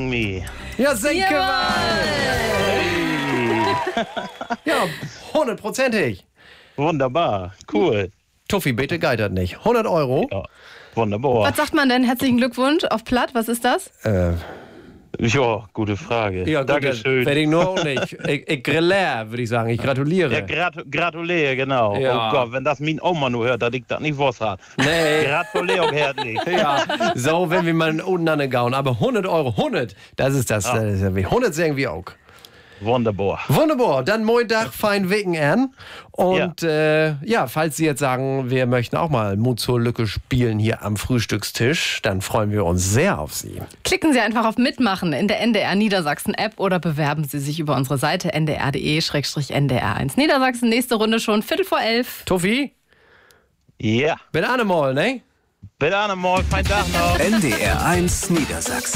wegen mir. Ja, Senke Ja, 100%ig. Wunderbar, cool. Tuffi, bitte geitert nicht. 100 Euro. Ja, wunderbar. Was sagt man denn? Herzlichen Glückwunsch auf Platt. Was ist das? Ja, gute Frage. Ja, gut, Dankeschön. werde ich nur auch nicht. Ich gratuliere, würde ich sagen. Ich gratuliere. Ja, gratuliere, genau. Ja. Oh Gott, wenn das mein Oma nur hört, dass ich das nicht wusste. Nee. Gratuliere auch herzlich. Ja, so, wenn wir mal unten angauen. Aber 100 Euro, 100, das ist das. Das ist ja wie 100 sagen wir auch. Wunderbar. Wunderbar, dann moin Tag, fein Wegen an. Und falls Sie jetzt sagen, wir möchten auch mal Mut zur Lücke spielen hier am Frühstückstisch, dann freuen wir uns sehr auf Sie. Klicken Sie einfach auf Mitmachen in der NDR Niedersachsen App oder bewerben Sie sich über unsere Seite ndr.de/ndr1 Niedersachsen. Nächste Runde schon 11:45. Tuffi, Ja. bin einmal, ne? Bitte einmal, feinen Tag noch. NDR1 Niedersachsen.